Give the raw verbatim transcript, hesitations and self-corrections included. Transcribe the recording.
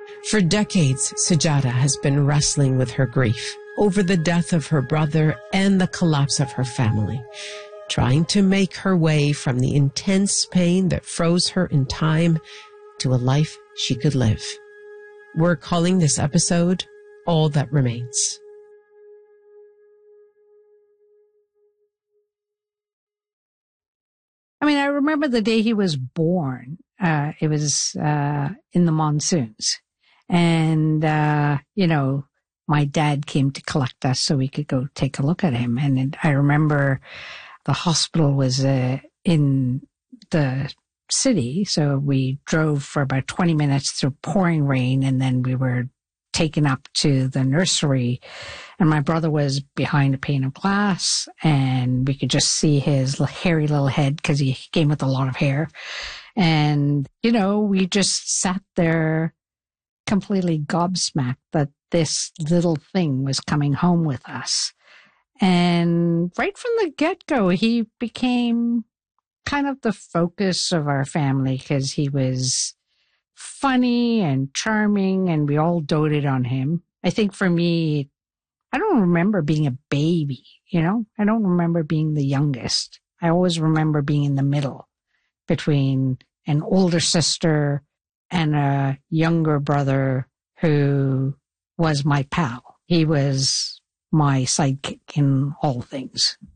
For decades, Sujata has been wrestling with her grief over the death of her brother and the collapse of her family, trying to make her way from the intense pain that froze her in time to a life she could live. We're calling this episode All That Remains. I mean, I remember the day he was born. Uh, it was uh, in the monsoons. And, uh, you know, my dad came to collect us so we could go take a look at him. And it, I remember the hospital was uh, in the city. So we drove for about twenty minutes through pouring rain. And then we were taken up to the nursery. And my brother was behind a pane of glass. And we could just see his hairy little head because he came with a lot of hair. And, you know, we just sat there completely gobsmacked that this little thing was coming home with us. And right from the get-go, he became kind of the focus of our family because he was funny and charming, and we all doted on him. I think for me, I don't remember being a baby, you know? I don't remember being the youngest. I always remember being in the middle between an older sister and a younger brother who was my pal. He was my sidekick in all things.